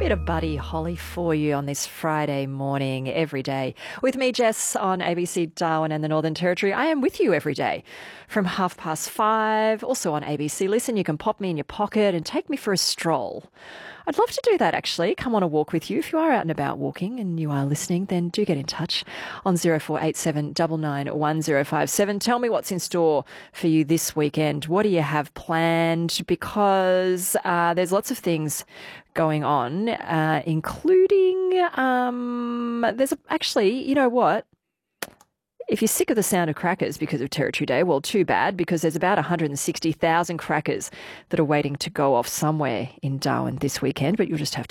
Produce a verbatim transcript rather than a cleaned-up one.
Bit of Buddy Holly for you on this Friday morning, every day. With me, Jess, on A B C Darwin and the Northern Territory. I am with you every day from half past five. Also on A B C Listen, you can pop me in your pocket and take me for a stroll. I'd love to do that, actually. Come on a walk with you. If you are out and about walking and you are listening, then do get in touch on zero four eight seven nine nine one zero five seven. Tell me what's in store for you this weekend. What do you have planned? Because uh, there's lots of things going on, uh, including um, there's a, actually, you know what? If you're sick of the sound of crackers because of Territory Day, well, too bad, because there's about one hundred sixty thousand crackers that are waiting to go off somewhere in Darwin this weekend, but you'll just have to